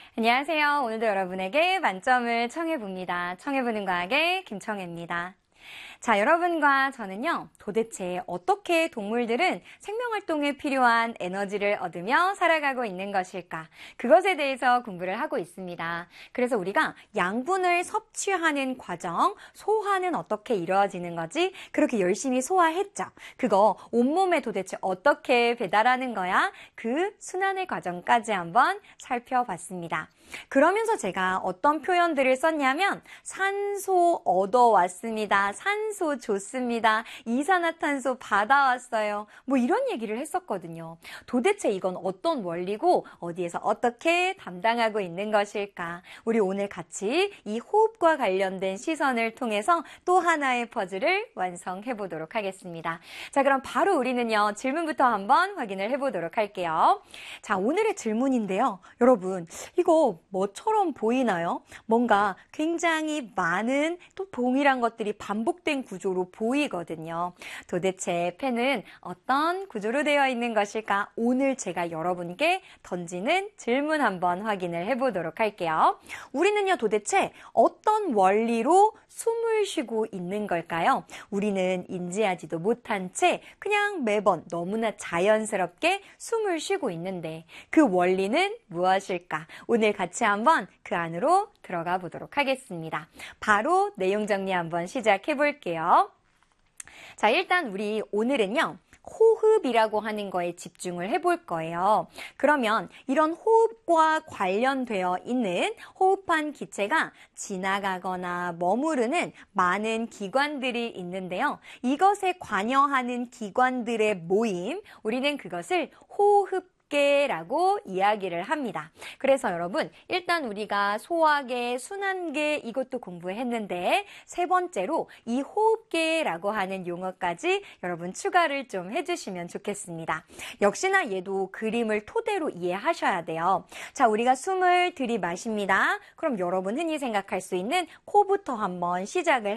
안녕하세요. 오늘도 여러분에게 만점을 청해봅니다. 청해보는 과학의 김청혜입니다. 자, 여러분과 저는요, 도대체 어떻게 동물들은 생명활동에 필요한 에너지를 얻으며 살아가고 있는 것일까? 그것에 대해서 공부를 하고 있습니다. 그래서 우리가 양분을 섭취하는 과정, 소화는 어떻게 이루어지는 거지? 그렇게 열심히 소화했죠. 그거 온몸에 도대체 어떻게 배달하는 거야? 그 순환의 과정까지 한번 살펴봤습니다. 그러면서 제가 어떤 표현들을 썼냐면 산소 얻어왔습니다. 산소 좋습니다. 이산화탄소 받아왔어요. 뭐 이런 얘기를 했었거든요. 도대체 이건 어떤 원리고 어디에서 어떻게 담당하고 있는 것일까? 우리 오늘 같이 이 호흡과 관련된 시선을 통해서 또 하나의 퍼즐을 완성해 보도록 하겠습니다. 자, 그럼 바로 우리는요, 질문부터 한번 확인을 해 보도록 할게요. 자, 오늘의 질문인데요. 여러분, 이거 뭐처럼 보이나요? 뭔가 굉장히 많은 또 동일한 것들이 반복된 구조로 보이거든요. 도대체 폐는 어떤 구조로 되어 있는 것일까? 오늘 제가 여러분께 던지는 질문 한번 확인을 해보도록 할게요. 우리는요, 도대체 어떤 원리로 숨을 쉬고 있는 걸까요? 우리는 인지하지도 못한 채 그냥 매번 너무나 자연스럽게 숨을 쉬고 있는데 그 원리는 무엇일까? 오늘 같이 한번 그 안으로 들어가 보도록 하겠습니다. 바로 내용 정리 한번 시작해 볼게요. 자, 일단 우리 오늘은요, 호흡이라고 하는 거에 집중을 해볼 거예요. 그러면 이런 호흡과 관련되어 있는 호흡한 기체가 지나가거나 머무르는 많은 기관들이 있는데요. 이것에 관여하는 기관들의 모임, 우리는 그것을 호흡계라고 이야기를 합니다. 그래서 여러분, 일단 우리가 소화계, 순환계 이것도 공부했는데 세 번째로 이 호흡계라고 하는 용어까지 여러분 추가를 좀 해주시면 좋겠습니다. 역시나 얘도 그림을 토대로 이해하셔야 돼요. 자, 우리가 숨을 들이마십니다. 그럼 여러분 흔히 생각할 수 있는 코부터 한번 시작을